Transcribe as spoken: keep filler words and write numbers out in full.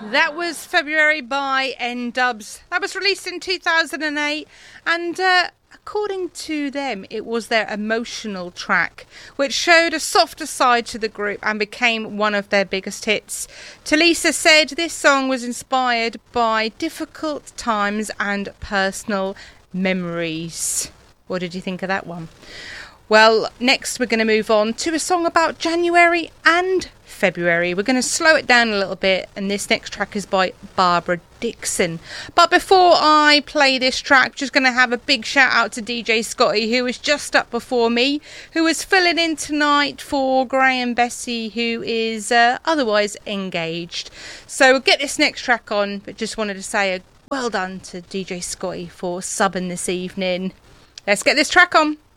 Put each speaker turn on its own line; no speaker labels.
That was February by N-Dubz. That was released in two thousand eight, and uh, according to them, it was their emotional track, which showed a softer side to the group and became one of their biggest hits. Talisa said this song was inspired by difficult times and personal memories. What did you think of that one? Well, next we're going to move on to a song about January and February. We're going to slow it down a little bit, and this next track is by Barbara Dickson. But before I play this track, just going to have a big shout out to D J Scotty, who was just up before me, who is filling in tonight for Graham Bessie, who is uh, otherwise engaged. So we'll get this next track on, but just wanted to say a well done to D J Scotty for subbing this evening. Let's get this track on.